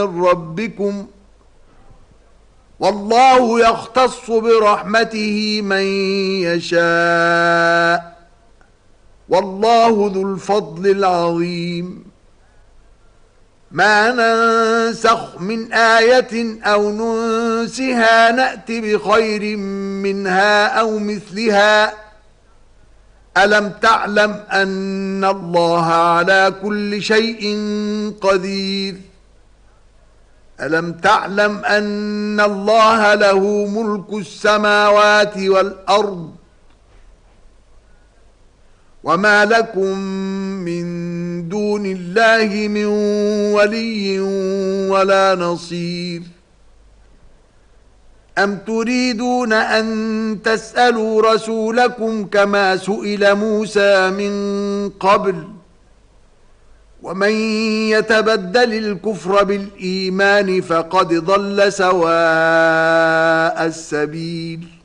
ربكم والله يختص برحمته من يشاء والله ذو الفضل العظيم ما ننسخ من آية أو ننسها نأت بخير منها أو مثلها ألم تعلم أن الله على كل شيء قدير ألم تعلم أن الله له ملك السماوات والأرض وما لكم من دون الله من ولي ولا نصير أم تريدون أن تسألوا رسولكم كما سئل موسى من قبل ومن يتبدل الكفر بالإيمان فقد ضل سواء السبيل